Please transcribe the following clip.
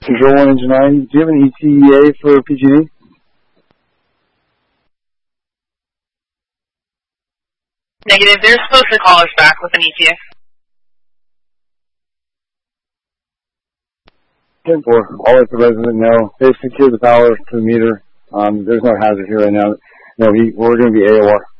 Control 1 Engine 9, do you have an ETA for PG&E? Negative. They're supposed to call us back with an ETA. 10-4. I'll let the resident know. They secure the power to the meter. There's no hazard here right now. No, we're going to be AOR.